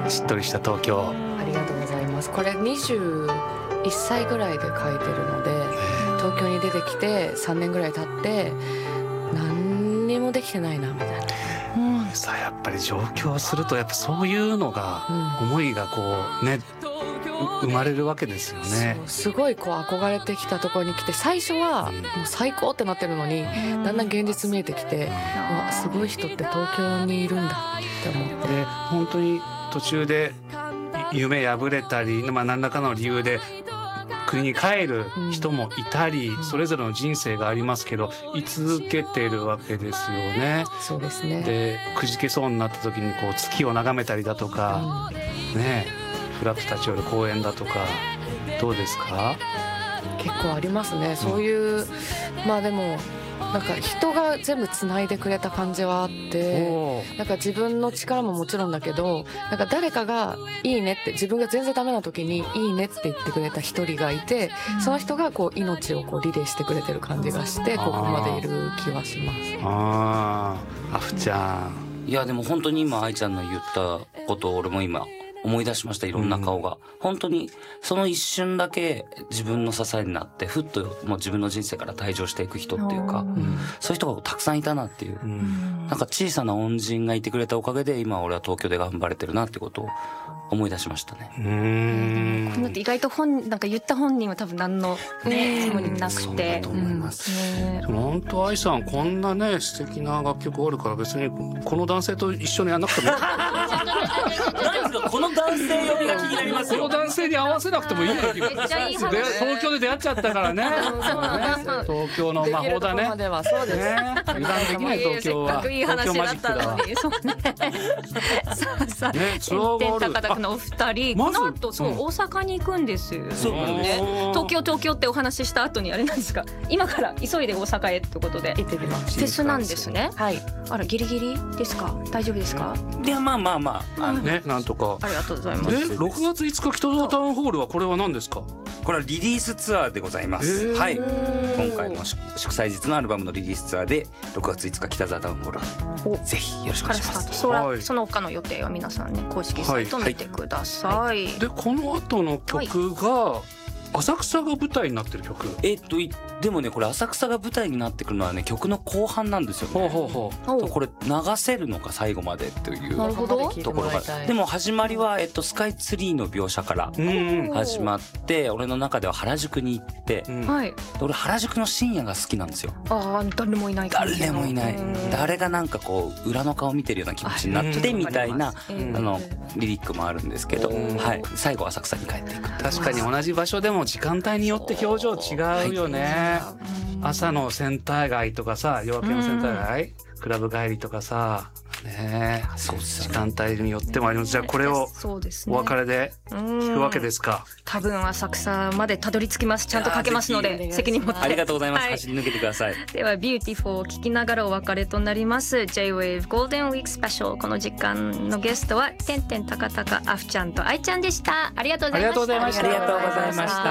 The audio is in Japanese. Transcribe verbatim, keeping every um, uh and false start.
しっとりした東京。 ありがとうございます。これにじゅういっさいぐらいで書いてるので、東京に出てきてさんねんぐらい経って何にもできてないなみたいな、 うん、さあやっぱり上京するとやっぱそういうのが、うん、思いがこうね生まれるわけですよね。 すごいこう憧れてきたところに来て、最初はもう最高ってなってるのに、うん、だんだん現実見えてきて、うん、わすごい人って東京にいるんだって思って、 で本当に途中で夢破れたり、まあ、何らかの理由で国に帰る人もいたり、うん、それぞれの人生がありますけど居続けてるわけですよね。 そうですね。 でくじけそうになった時にこう月を眺めたりだとか、うん、ねフラップ立ち寄る公園だとかどうですか？ 結構ありますね、そういう、うん、まあでもなんか人が全部つないでくれた感じはあって、なんか自分の力ももちろんだけど、なんか誰かがいいねって、自分が全然ダメな時にいいねって言ってくれた一人がいて、その人がこう命をこうリレーしてくれてる感じがして、ここまでいる気はします。 ああ、アフちゃん。 いやでも本当に今愛ちゃんの言ったことを俺も今思い出しました。いろんな顔が、うん、本当にその一瞬だけ自分の支えになってふっともう自分の人生から退場していく人っていうか、うん、そういう人がたくさんいたなっていう、うん、なんか小さな恩人がいてくれたおかげで今俺は東京で頑張れてるなってことを思い出しましたね。 うーん、このって意外と本なんか言った本人は多分何のねつもりなくて、そうだと思います、 ね、本当愛さんこんなね素敵な楽曲あるから別にこの男性と一緒にやんなくてもこの男性呼びが気になりますよ。 この男性に合わせなくてもいいんだけど東京で出会っちゃったからね東京の魔法だね。 まではそうですね。 油断できない東京は。 せっかくいい話だったのに。そうね。さあさあ、ね、ツアーがある。のお二人、この後そう、うん、大阪に行くんですよね。 そうね。 東京東京ってお話しした後にあれなんですか。今から急いで大阪へってことで行ってきます。 フェスなんですね。 はい。 あらギリギリですか。大丈夫ですか。 いやまあまあまあ、あのねなんとか。 ありがとうございます。 でろくがついつか北沢タウンホールはこれは何ですか。 これはリリースツアーでございます。はい。今回の祝祭日のアルバムのリリースツアーでろくがついつか北沢タウンホールぜひよろしくお願いします。 そ, はい、その他の予定は皆さんね公式サイト見てください。はいはい、 でこの後の曲が浅草が舞台になってる曲。 えっとでもねこれ浅草が舞台になってくるのはね曲の後半なんですよね。 ほうほうほう。 これ流せるのか最後までというなるほどところが。でも始まりは、えっと、スカイツリーの描写から始まって俺の中では原宿に行って、うん、で俺原宿の深夜が好きなんですよ。 あ誰もいない誰もいない誰がなんかこう裏の顔見てるような気持ちになってみたいなあのリリックもあるんですけど、はい、最後浅草に帰っていく。 確かに同じ場所でも時間帯によって表情違うよね。はい、朝のセンター街とかさ夜明けのセンター街クラブ帰りとかさねえそう時間帯によってもあります。じゃあこれをお別れで聞くわけですか。 多分浅草までたどり着きます。ちゃんとかけますので責任持ってありがとうございます、 はい、 走り抜けてください。 ではビューティフォーを聞きながらお別れとなります J-Wave ゴールデンウィークスペシャル。この時間のゲストはてんてんたかたかあふちゃんとあいちゃんでした。ありがとうございました。 ありがとうございました。